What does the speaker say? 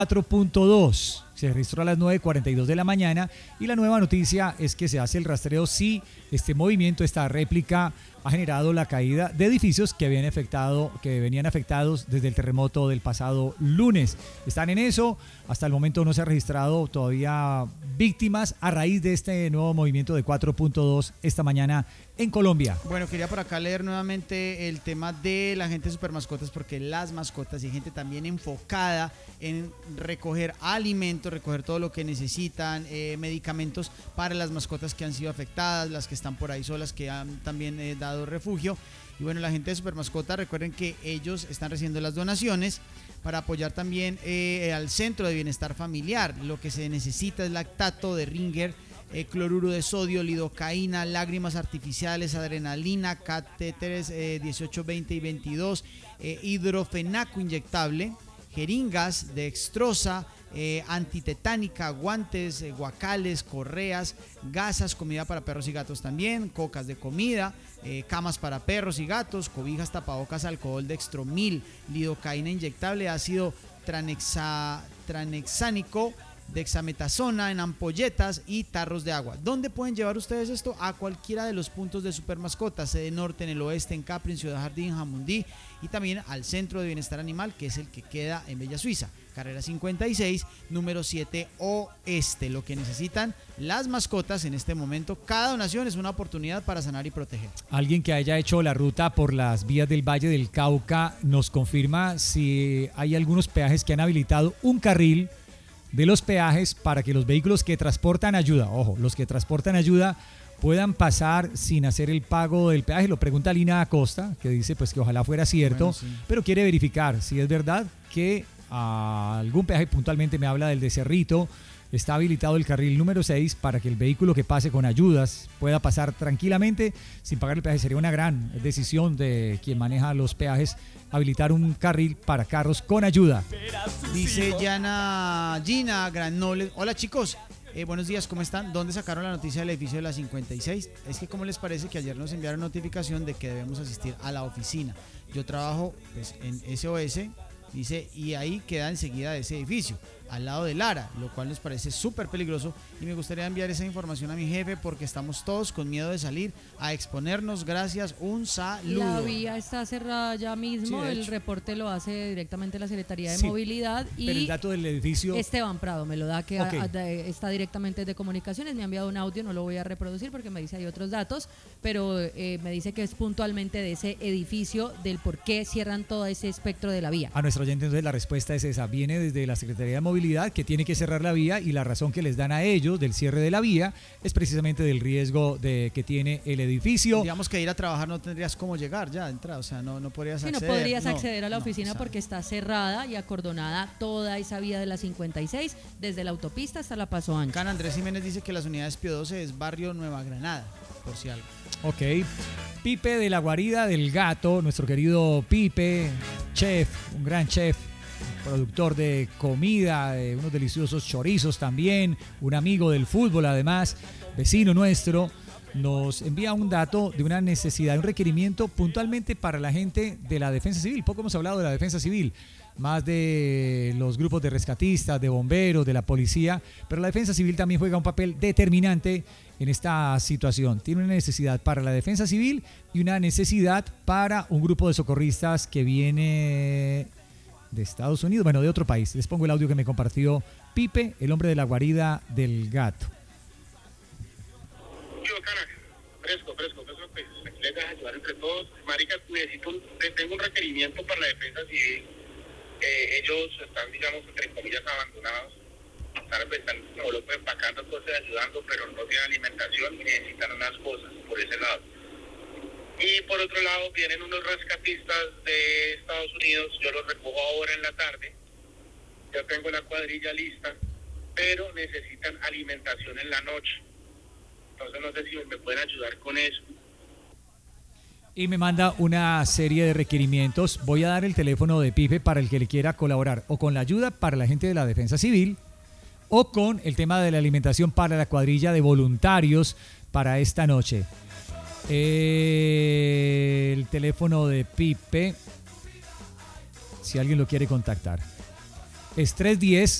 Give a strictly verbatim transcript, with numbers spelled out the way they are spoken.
cuatro punto dos. Se registró a las nueve cuarenta y dos de la mañana y la nueva noticia es que se hace el rastreo si este movimiento, esta réplica, ha generado la caída de edificios que habían afectado, que venían afectados desde el terremoto del pasado lunes. Están en eso. Hasta el momento no se ha registrado todavía víctimas a raíz de este nuevo movimiento de cuatro punto dos esta mañana en Colombia. Bueno, quería por acá leer nuevamente el tema de la gente de Supermascotas, porque las mascotas y gente también enfocada en recoger alimentos, recoger todo lo que necesitan, eh, medicamentos para las mascotas que han sido afectadas, las que están por ahí solas, que han también eh, dado refugio. Y bueno, la gente de Supermascotas, recuerden que ellos están recibiendo las donaciones para apoyar también eh, al Centro de Bienestar Familiar. Lo que se necesita es lactato de Ringer, eh, cloruro de sodio, lidocaína, lágrimas artificiales, adrenalina, catéteres eh, dieciocho, veinte y veintidós, eh, hidrofenaco inyectable, jeringas, dextrosa, eh, antitetánica, guantes, eh, guacales, correas, gasas, comida para perros y gatos también, cocas de comida, eh, camas para perros y gatos, cobijas, tapabocas, alcohol dextromil, lidocaína inyectable, ácido tranexa, tranexánico, dexametasona en ampolletas y tarros de agua. ¿Dónde pueden llevar ustedes esto? A cualquiera de los puntos de Supermascotas, sede norte, en el oeste, en Capri, en Ciudad Jardín, Jamundí, y también al Centro de Bienestar Animal, que es el que queda en Bella Suiza, carrera cincuenta y seis, número siete oeste. Lo que necesitan las mascotas en este momento, cada donación es una oportunidad para sanar y proteger. Alguien que haya hecho la ruta por las vías del Valle del Cauca nos confirma si hay algunos peajes que han habilitado un carril de los peajes para que los vehículos que transportan ayuda, ojo, los que transportan ayuda puedan pasar sin hacer el pago del peaje. Lo pregunta Lina Acosta, que dice pues que ojalá fuera cierto, bueno, sí, pero quiere verificar si es verdad que a algún peaje, puntualmente me habla del de Cerrito, está habilitado el carril número seis para que el vehículo que pase con ayudas pueda pasar tranquilamente sin pagar el peaje. Sería una gran decisión de quien maneja los peajes habilitar un carril para carros con ayuda. Dice Yana Gina Granoles. Hola chicos, eh, buenos días, ¿cómo están? ¿Dónde sacaron la noticia del edificio de la cincuenta y seis? Es que ¿cómo les parece que ayer nos enviaron notificación de que debemos asistir a la oficina? Yo trabajo pues, en S O S, dice, y ahí queda enseguida de ese edificio, al lado de Lara, lo cual nos parece súper peligroso y me gustaría enviar esa información a mi jefe porque estamos todos con miedo de salir a exponernos. Gracias, un saludo. La vía está cerrada ya mismo, sí, el hecho. Reporte lo hace directamente la Secretaría de sí, Movilidad y pero el dato del edificio... Esteban Prado me lo da, que okay. a, a, está directamente de comunicaciones, me ha enviado un audio, no lo voy a reproducir porque me dice hay otros datos, pero eh, me dice que es puntualmente de ese edificio, del por qué cierran todo ese espectro de la vía. A nuestro oyente entonces la respuesta es esa, viene desde la Secretaría de Movilidad, que tiene que cerrar la vía y la razón que les dan a ellos del cierre de la vía es precisamente del riesgo de que tiene el edificio. Digamos que ir a trabajar no tendrías cómo llegar ya de entrada, o sea, no, no podrías sí, acceder. no podrías no, acceder a la no, oficina o sea, porque está cerrada y acordonada toda esa vía de la cincuenta y seis, desde la autopista hasta la Paso Ancho. Can Andrés Jiménez dice que las unidades Pío doce es barrio Nueva Granada, por si algo. Ok. Pipe de la Guarida del Gato, nuestro querido Pipe, chef, un gran chef, productor de comida, de unos deliciosos chorizos también, un amigo del fútbol además, vecino nuestro, nos envía un dato de una necesidad, un requerimiento puntualmente para la gente de la Defensa Civil. Poco hemos hablado de la Defensa Civil, más de los grupos de rescatistas, de bomberos, de la policía, pero la Defensa Civil también juega un papel determinante en esta situación. Tiene una necesidad para la Defensa Civil y una necesidad para un grupo de socorristas que viene de Estados Unidos, bueno, de otro país. Les pongo el audio que me compartió Pipe, el hombre de la Guarida del Gato. Yo, cara, fresco, fresco, fresco, pues aquí les deja ayudar entre todos. Marica, necesito un, tengo un requerimiento para la Defensa Civil. Eh, ellos están, digamos, entre comillas, abandonados. Están, están como loco empacando cosas, ayudando, pero no tienen alimentación y necesitan unas cosas por ese lado. Y por otro lado vienen unos rescatistas de Estados Unidos, yo los recojo ahora en la tarde, ya tengo la cuadrilla lista, pero necesitan alimentación en la noche. Entonces no sé si me pueden ayudar con eso. Y me manda una serie de requerimientos. Voy a dar el teléfono de Pipe para el que le quiera colaborar o con la ayuda para la gente de la Defensa Civil o con el tema de la alimentación para la cuadrilla de voluntarios para esta noche. Eh, el teléfono de Pipe, si alguien lo quiere contactar. es tres diez